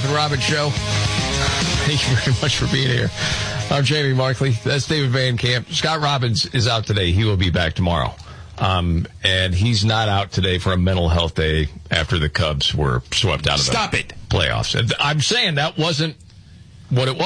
and Robin Show. Thank you very much for being here. I'm Jamie Markley. That's David Van Camp. Scott Robbins is out today. He will be back tomorrow. And he's not out today for a mental health day after the Cubs were swept out of the playoffs. I'm saying that wasn't what it was.